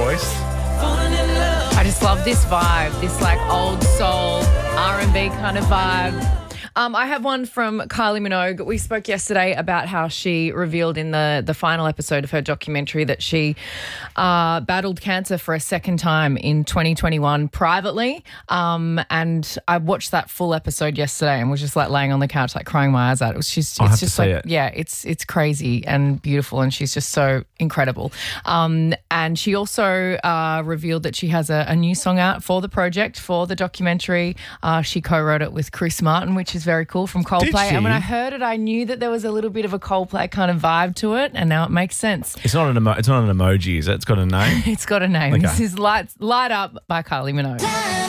voice. I just love this vibe, this like old soul R&B kind of vibe. I have one from Kylie Minogue. We spoke yesterday about how she revealed in the final episode of her documentary that she battled cancer for a second time in 2021 privately. And I watched that full episode yesterday and was just like laying on the couch, like crying my eyes out. It's just like, yeah, it's crazy and beautiful, and she's just so incredible. And she also revealed that she has a new song out for the project, for the documentary. She co-wrote it with Chris Martin, which is very cool, from Coldplay. Did she? And when I heard it, I knew that there was a little bit of a Coldplay kind of vibe to it, and now it makes sense. It's not an emoji, is it? It's got a name? It's got a name. Okay. This is Light Up by Kylie Minogue.